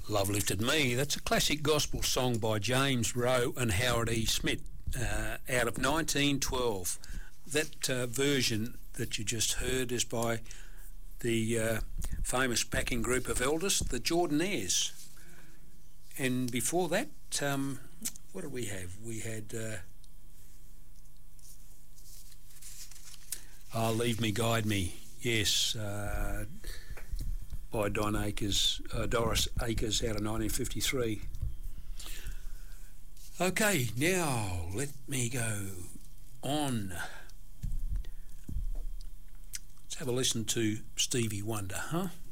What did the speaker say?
Love Lifted Me. That's a classic gospel song by James Rowe and Howard E. Smith out of 1912. That version that you just heard is by the famous backing group of elders, the Jordanaires. And before that, what did we have? We had Leave Me, Guide Me. Yes, by Doris Akers out of 1953. Okay, now let me go on. Let's have a listen to Stevie Wonder, huh?